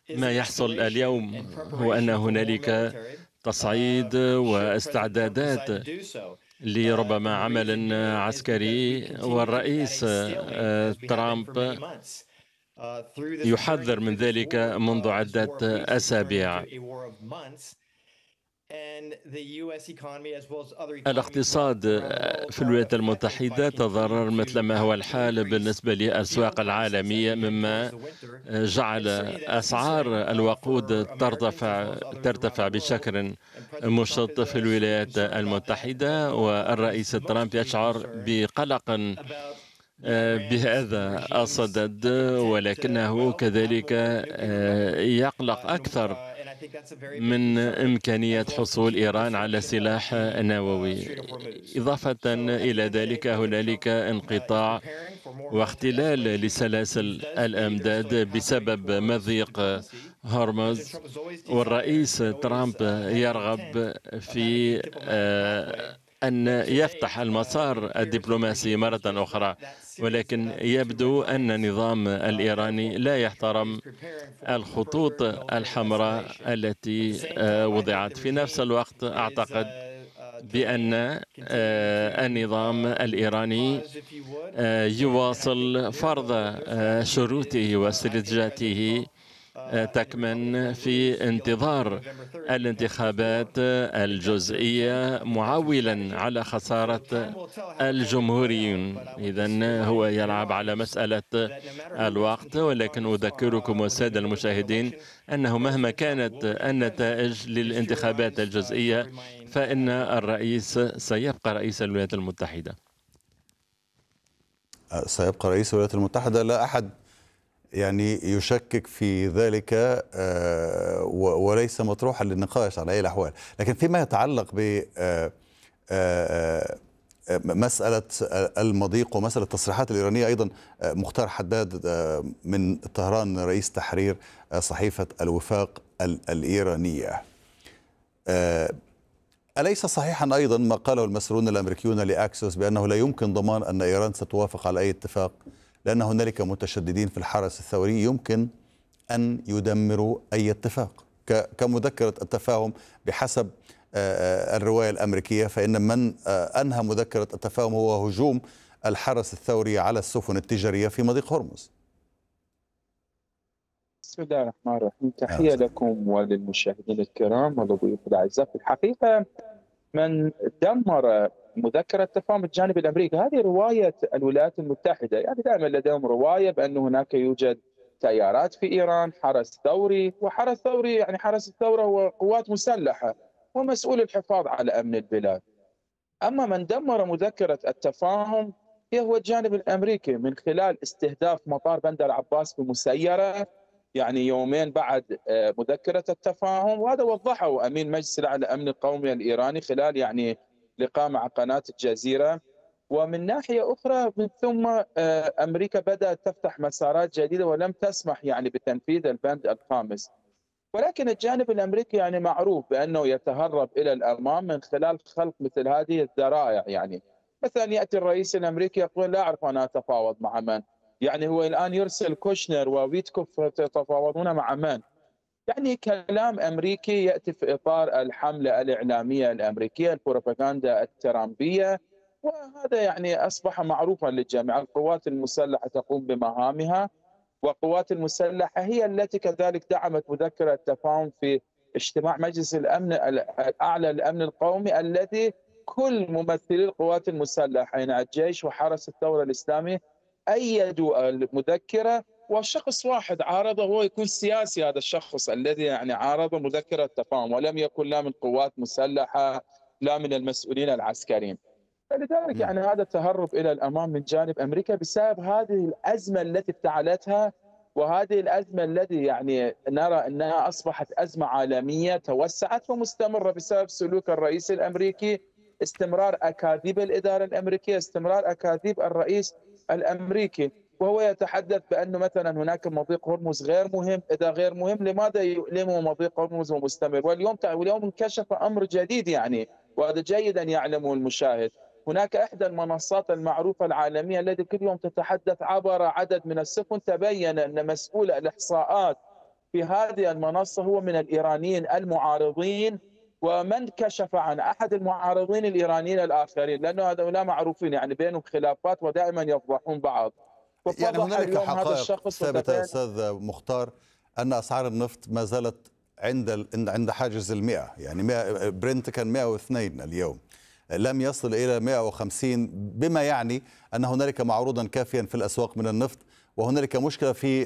ما يحصل اليوم هو أن هنالك تصعيد واستعدادات لربما عمل عسكري، والرئيس ترامب يحذر من ذلك منذ عدة أسابيع. الاقتصاد في الولايات المتحدة تضرر مثل ما هو الحال بالنسبة للأسواق العالمية، مما جعل أسعار الوقود ترتفع بشكل مشط في الولايات المتحدة، والرئيس ترامب يشعر بقلق بهذا الصدد، ولكنه كذلك يقلق أكثر من إمكانية حصول إيران على سلاح نووي. إضافة إلى ذلك هنالك انقطاع واختلال لسلاسل الأمداد بسبب مضيق هرمز، والرئيس ترامب يرغب في أن يفتح المسار الدبلوماسي مرة أخرى، ولكن يبدو أن النظام الإيراني لا يحترم الخطوط الحمراء التي وضعت. في نفس الوقت أعتقد بأن النظام الإيراني يواصل فرض شروطه واستراتيجيته تكمن في انتظار الانتخابات الجزئية، معولا على خسارة الجمهوريون. إذن هو يلعب على مسألة الوقت، ولكن أذكركم والسادة المشاهدين أنه مهما كانت النتائج للانتخابات الجزئية فإن الرئيس سيبقى رئيس الولايات المتحدة. سيبقى رئيس الولايات المتحدة، لا أحد يعني يشكك في ذلك، وليس مطروحا للنقاش على أي الأحوال. لكن فيما يتعلق ب مسألة المضيق ومسألة التصريحات الإيرانية أيضا، مختار حداد من طهران رئيس تحرير صحيفة الوفاق الإيرانية، أليس صحيحا أيضا ما قاله المسؤولون الأمريكيون لأكسوس بأنه لا يمكن ضمان أن إيران ستوافق على أي اتفاق، لأن هنالك متشددين في الحرس الثوري يمكن أن يدمروا أي اتفاق كمذكرة التفاهم بحسب الرواية الأمريكية، فإن من أنهى مذكرة التفاهم هو هجوم الحرس الثوري على السفن التجارية في مضيق هرمز. بسم الله الرحمن الرحيم، تحية لكم وللمشاهدين الكرام ولضيوف الأعزاء. في الحقيقة من دمر مذكرة تفاهم الجانب الأمريكي، هذه رواية الولايات المتحدة، يعني دائما لديهم رواية بأن هناك يوجد تيارات في إيران، حرس ثوري، وحرس ثوري يعني حرس الثورة هو قوات مسلحة ومسؤول الحفاظ على أمن البلاد. أما من دمر مذكرة التفاهم هو الجانب الأمريكي من خلال استهداف مطار بندر عباس بمسيرة، يعني يومين بعد مذكرة التفاهم، وهذا وضحه أمين مجلس الأعلى الأمن القومي الإيراني خلال يعني لقاء مع قناة الجزيرة. ومن ناحية أخرى من ثم أمريكا بدأت تفتح مسارات جديدة ولم تسمح يعني بتنفيذ البند الخامس، ولكن الجانب الأمريكي يعني معروف بأنه يتهرب إلى الأمام من خلال خلق مثل هذه الذرائع. يعني مثلا يأتي الرئيس الأمريكي يقول لا أعرف أنا أتفاوض مع من، يعني هو الآن يرسل كوشنر وويتكوف يتفاوضون مع من، يعني كلام أمريكي يأتي في إطار الحملة الإعلامية الأمريكية، البروباغندا الترامبية، وهذا يعني أصبح معروفا للجميع. القوات المسلحة تقوم بمهامها، والقوات المسلحة هي التي كذلك دعمت مذكرة التفاهم في اجتماع مجلس الأمن الأعلى للأمن القومي، الذي كل ممثلي القوات المسلحة يعني الجيش وحرس الثورة الإسلامي أيدوا المذكرة، وشخص واحد عارضه هو يكون سياسي، هذا الشخص الذي يعني عارض مذكرة التفاهم، ولم يكن لا من قوات مسلحة لا من المسؤولين العسكريين. فلذلك يعني هذا التهرب إلى الأمام من جانب أمريكا بسبب هذه الأزمة التي ابتعلتها، وهذه الأزمة التي يعني نرى أنها أصبحت أزمة عالمية توسعت ومستمرة بسبب سلوك الرئيس الأمريكي، استمرار أكاذيب الإدارة الأمريكية، استمرار أكاذيب الرئيس الأمريكي، وهو يتحدث بأنه مثلا هناك مضيق هرمز غير مهم. إذا غير مهم لماذا يؤلمه مضيق هرمز ومستمر؟ واليوم انكشف أمر جديد يعني، وهذا جيد أن يعلمه المشاهد. هناك إحدى المنصات المعروفة العالمية التي كل يوم تتحدث عبر عدد من السفن، تبين أن مسؤول الإحصاءات في هذه المنصة هو من الإيرانيين المعارضين، ومن كشف عن أحد المعارضين الإيرانيين الآخرين، لأنه هؤلاء معروفين يعني بينهم خلافات ودائما يفضحون بعض. يعني هنالك اليوم هذا حقائق الشخص ثابتة أستاذ مختار أن أسعار النفط ما زالت عند حاجز 100، يعني 100 برنت كان 102 اليوم، لم يصل إلى 150، بما يعني أن هنالك معروضا كافيا في الأسواق من النفط، وهنالك مشكلة في